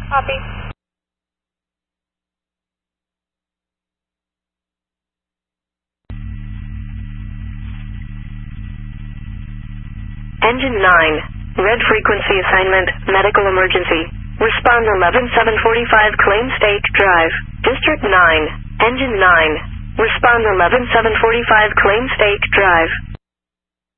Copy. Engine 9, red frequency assignment, medical emergency. Respond 11745 Claim State Drive, District 9, Engine 9. Respond 11745 Claim State Drive.